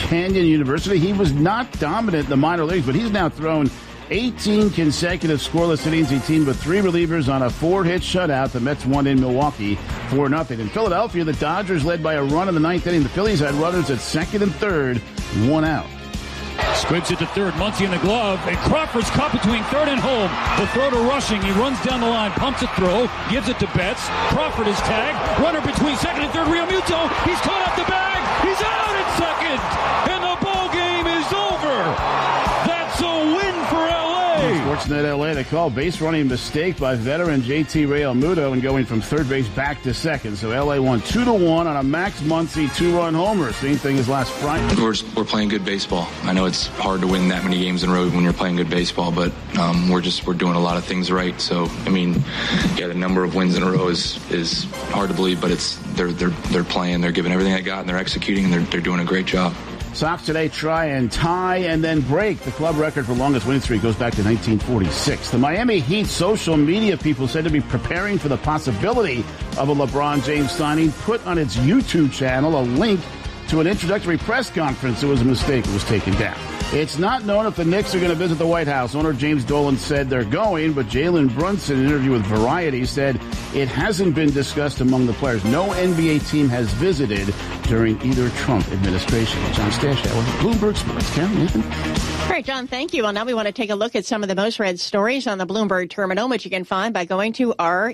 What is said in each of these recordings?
Canyon University. He was not dominant in the minor leagues, but he's now thrown 18 consecutive scoreless innings. He teamed with 3 relievers on a 4-hit shutout. The Mets won in Milwaukee 4-0. In Philadelphia, the Dodgers led by a run in the 9th inning. The Phillies had runners at second and third, 1 out. Squibs it to third, Muncy in the glove, and Crawford's caught between third and home. The throw to Rushing, he runs down the line, pumps a throw, gives it to Betts. Crawford is tagged, runner between second and third, Realmuto, he's caught up the bag, he's out at second, and the ball game is over. That's a win for LA. Sportsnet LA, they call base running mistake by veteran JT Realmuto and going from third base back to second. So LA won 2-1 on a Max Muncy 2-run homer. Same thing as last Friday. We're playing good baseball. I know it's hard to win that many games in a row when you're playing good baseball, but we're doing a lot of things right. So the number of wins in a row is hard to believe, but they're playing, they're giving everything they got, and they're executing, and they're doing a great job. Sox today try and tie and then break. The club record for longest winning streak goes back to 1946. The Miami Heat social media people said to be preparing for the possibility of a LeBron James signing put on its YouTube channel a link to an introductory press conference. It was a mistake. It was taken down. It's not known if the Knicks are going to visit the White House. Owner James Dolan said they're going, but Jalen Brunson, in an interview with Variety, said it hasn't been discussed among the players. No NBA team has visited during either Trump administration. John Stashow, Bloomberg Sports. Karen, Nathan? All right, John, thank you. Well, now we want to take a look at some of the most read stories on the Bloomberg terminal, which you can find by going to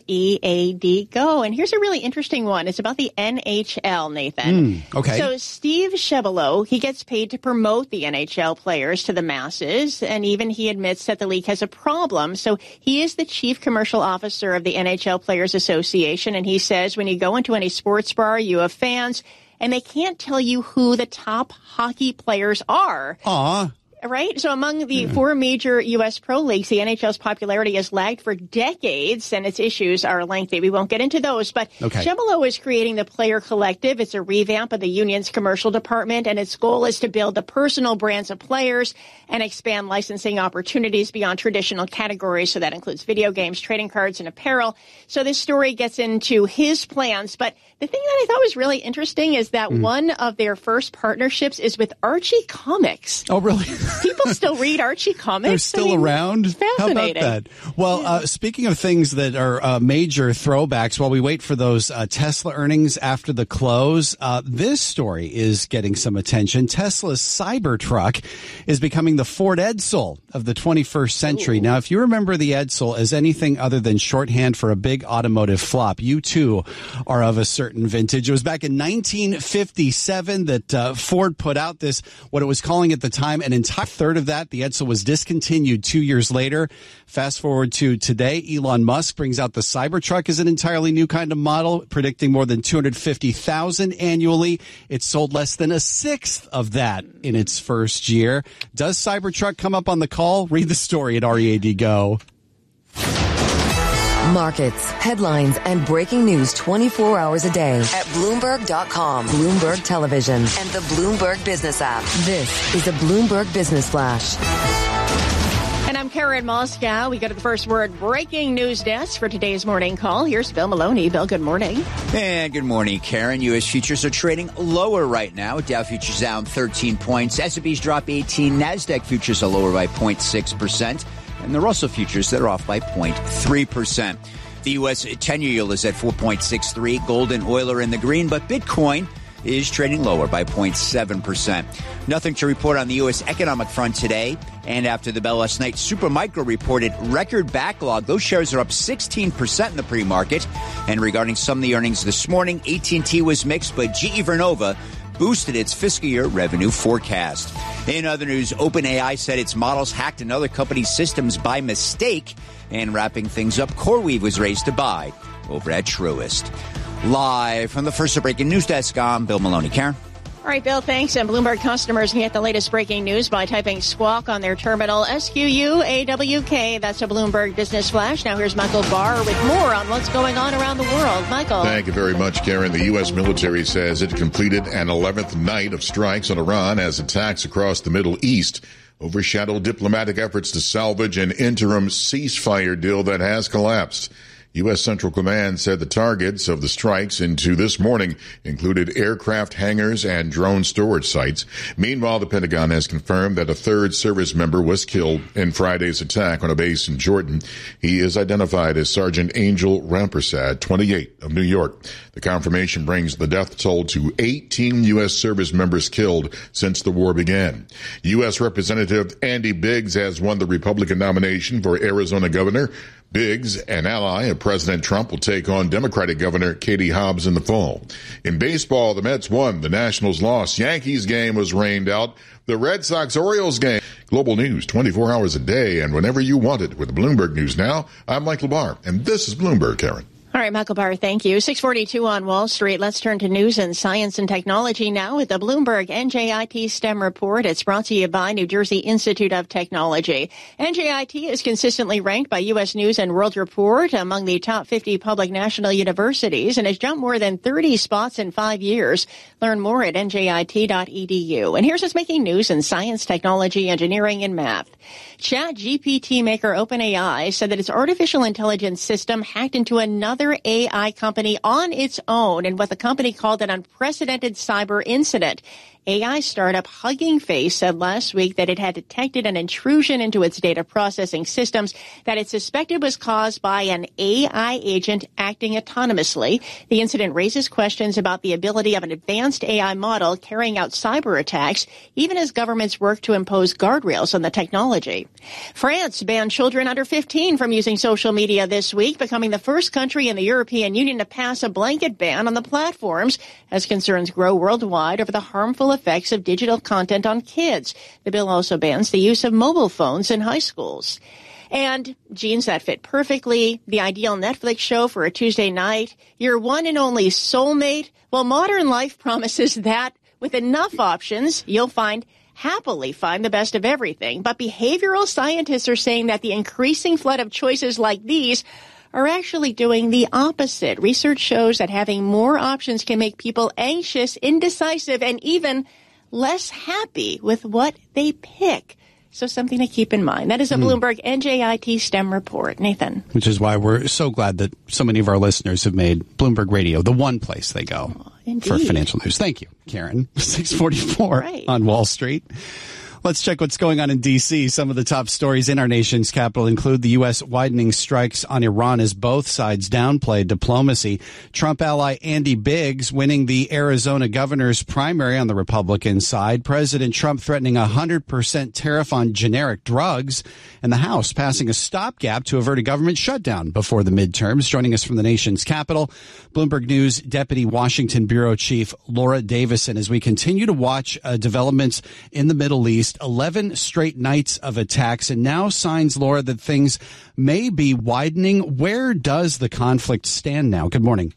READ Go. And here's a really interesting one. It's about the NHL, Nathan. Okay. So Steve Chebelo, he gets paid to promote the NHL players to the masses, and even he admits that the league has a problem. So he is the chief commercial officer of the NHL Players Association, and he says when you go into any sports bar, you have fans, and they can't tell you who the top hockey players are. Right? So among the 4 major U.S. pro leagues, the NHL's popularity has lagged for decades, and its issues are lengthy. We won't get into those, but Chebelo is creating the Player Collective. It's a revamp of the union's commercial department, and its goal is to build the personal brands of players and expand licensing opportunities beyond traditional categories. So that includes video games, trading cards, and apparel. So this story gets into his plans, but the thing that I thought was really interesting is that one of their first partnerships is with Archie Comics. Oh, really? People still read Archie Comics. They're still around? Fascinating. How about that? Well, speaking of things that are major throwbacks, while we wait for those Tesla earnings after the close, this story is getting some attention. Tesla's Cybertruck is becoming the Ford Edsel of the 21st century. Now, if you remember the Edsel as anything other than shorthand for a big automotive flop, you too are of a certain vintage. It was back in 1957 that Ford put out this, what it was calling at the time, an entire third of that. The Edsel was discontinued 2 years later. Fast forward to today, Elon Musk brings out the Cybertruck as an entirely new kind of model, predicting more than 250,000 annually. It sold less than a sixth of that in its first year. Does Cybertruck come up on the call? Read the story at READ Go. Markets, headlines, and breaking news 24 hours a day at Bloomberg.com, Bloomberg Television, and the Bloomberg Business app. This is a Bloomberg Business Flash. And I'm Karen Moscow. We go to the first word breaking news desk for today's morning call. Here's Bill Maloney. Bill, good morning. And good morning, Karen. U.S. futures are trading lower right now. Dow futures down 13 points. S&P's drop 18. NASDAQ futures are lower by 0.6%. And the Russell futures, they're off by 0.3%. The U.S. 10-year yield is at 4.63. Gold and oil are in the green, but Bitcoin is trading lower by 0.7%. Nothing to report on the U.S. economic front today. And after the bell last night, Supermicro reported record backlog. Those shares are up 16% in the pre-market. And regarding some of the earnings this morning, AT&T was mixed, but GE Vernova boosted its fiscal year revenue forecast. In other news, OpenAI said its models hacked another company's systems by mistake. And wrapping things up, CoreWeave was raised to buy over at Truist. Live from the first breaking news desk, I'm Bill Maloney. Karen? All right, Bill, thanks. And Bloomberg customers can get the latest breaking news by typing Squawk on their terminal, SQUAWK. That's a Bloomberg Business Flash. Now here's Michael Barr with more on what's going on around the world. Michael. Thank you very much, Karen. The U.S. military says it completed an 11th night of strikes on Iran as attacks across the Middle East overshadowed diplomatic efforts to salvage an interim ceasefire deal that has collapsed. U.S. Central Command said the targets of the strikes into this morning included aircraft hangars and drone storage sites. Meanwhile, the Pentagon has confirmed that a third service member was killed in Friday's attack on a base in Jordan. He is identified as Sergeant Angel Rampersad, 28, of New York. The confirmation brings the death toll to 18 U.S. service members killed since the war began. U.S. Representative Andy Biggs has won the Republican nomination for Arizona governor. Biggs, an ally of President Trump, will take on Democratic Governor Katie Hobbs in the fall. In baseball, the Mets won, the Nationals lost. Yankees game was rained out. The Red Sox-Orioles game. Global news 24 hours a day and whenever you want it with Bloomberg News Now. I'm Michael Barr, and this is Bloomberg, Karen. All right, Michael Barr, thank you. 6:42 on Wall Street. Let's turn to news and science and technology now with the Bloomberg NJIT STEM report. It's brought to you by New Jersey Institute of Technology. NJIT is consistently ranked by U.S. News and World Report among the top 50 public national universities and has jumped more than 30 spots in 5 years. Learn more at njit.edu. And here's what's making news in science, technology, engineering, and math. ChatGPT maker OpenAI said that its artificial intelligence system hacked into another AI company on its own in what the company called an unprecedented cyber incident. AI startup Hugging Face said last week that it had detected an intrusion into its data processing systems that it suspected was caused by an AI agent acting autonomously. The incident raises questions about the ability of an advanced AI model carrying out cyber attacks, even as governments work to impose guardrails on the technology. France banned children under 15 from using social media this week, becoming the first country in the European Union to pass a blanket ban on the platforms as concerns grow worldwide over the harmful effects of digital content on kids. The bill also bans the use of mobile phones in high schools. And jeans that fit perfectly, the ideal Netflix show for a Tuesday night, your one and only soulmate. Well, modern life promises that with enough options, you'll happily find the best of everything. But behavioral scientists are saying that the increasing flood of choices like these are actually doing the opposite. Research shows that having more options can make people anxious, indecisive, and even less happy with what they pick. So something to keep in mind. That is a Bloomberg NJIT STEM report. Nathan. Which is why we're so glad that so many of our listeners have made Bloomberg Radio the one place they go for financial news. Thank you, Karen. 6:44 on Wall Street. Let's check what's going on in D.C. Some of the top stories in our nation's capital include the U.S. widening strikes on Iran as both sides downplay diplomacy. Trump ally Andy Biggs winning the Arizona governor's primary on the Republican side. President Trump threatening 100% tariff on generic drugs. And the House passing a stopgap to avert a government shutdown before the midterms. Joining us from the nation's capital, Bloomberg News Deputy Washington Bureau Chief Laura Davison, as we continue to watch developments in the Middle East. 11 straight nights of attacks, and now signs, Laura, that things may be widening. Where does the conflict stand now? Good morning.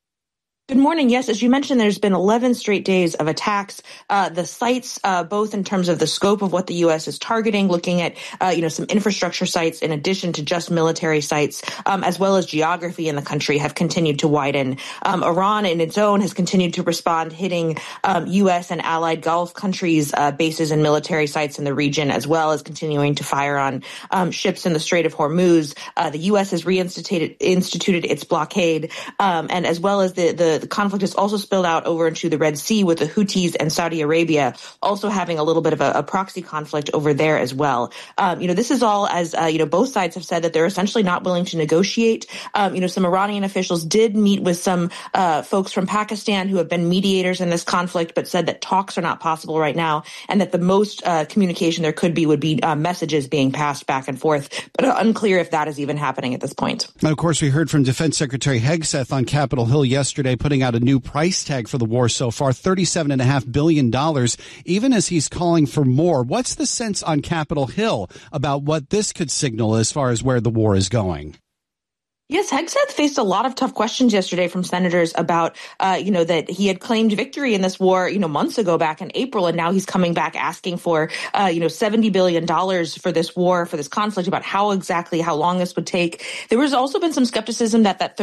Good morning. Yes, as you mentioned, there's been 11 straight days of attacks. The sites, both in terms of the scope of what the U.S. is targeting, looking at, some infrastructure sites in addition to just military sites, as well as geography in the country, have continued to widen. Iran, in its own, has continued to respond, hitting U.S. and allied Gulf countries' bases and military sites in the region, as well as continuing to fire on ships in the Strait of Hormuz. The U.S. has instituted its blockade, and as well as the conflict has also spilled out over into the Red Sea, with the Houthis and Saudi Arabia also having a little bit of a proxy conflict over there as well. This is all as, both sides have said that they're essentially not willing to negotiate. Some Iranian officials did meet with some folks from Pakistan who have been mediators in this conflict, but said that talks are not possible right now, and that the most communication there could be would be messages being passed back and forth, but unclear if that is even happening at this point. Now, of course, we heard from Defense Secretary Hegseth on Capitol Hill yesterday, putting out a new price tag for the war so far, $37.5 billion, even as he's calling for more. What's the sense on Capitol Hill about what this could signal as far as where the war is going? Yes, Hegseth faced a lot of tough questions yesterday from senators about, that he had claimed victory in this war, months ago back in April, and now he's coming back asking for, $70 billion for this war, for this conflict, about how long this would take. There was also been some skepticism that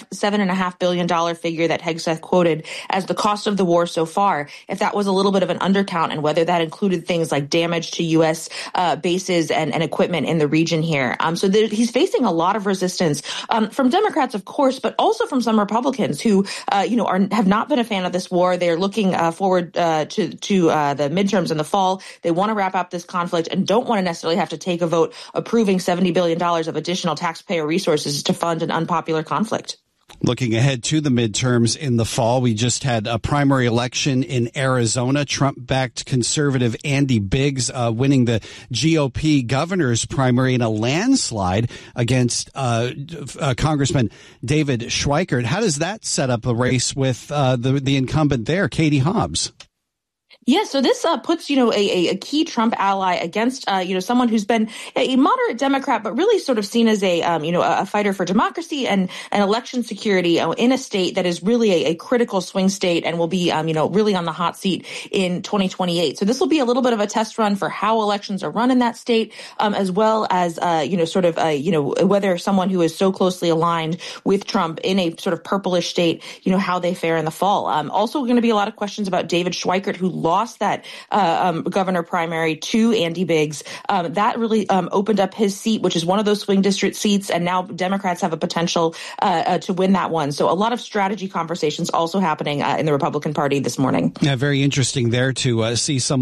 $37.5 billion figure that Hegseth quoted as the cost of the war so far, if that was a little bit of an undercount, and whether that included things like damage to U.S. bases and equipment in the region here. So he's facing a lot of resistance from Democrats, of course, but also from some Republicans who, have not been a fan of this war. They are looking forward to the midterms in the fall. They want to wrap up this conflict and don't want to necessarily have to take a vote approving $70 billion of additional taxpayer resources to fund an unpopular conflict. Looking ahead to the midterms in the fall, we just had a primary election in Arizona. Trump-backed conservative Andy Biggs winning the GOP governor's primary in a landslide against Congressman David Schweikert. How does that set up a race with the incumbent there, Katie Hobbs? Yeah, so this puts, a key Trump ally against, someone who's been a moderate Democrat, but really sort of seen as a fighter for democracy and election security in a state that is really a critical swing state and will be, really on the hot seat in 2028. So this will be a little bit of a test run for how elections are run in that state, as well as, whether someone who is so closely aligned with Trump in a sort of purplish state, how they fare in the fall. Also going to be a lot of questions about David Schweikert, who lost that governor primary to Andy Biggs. That really opened up his seat, which is one of those swing district seats, and now Democrats have a potential to win that one. So a lot of strategy conversations also happening in the Republican Party this morning. Yeah, very interesting there to see some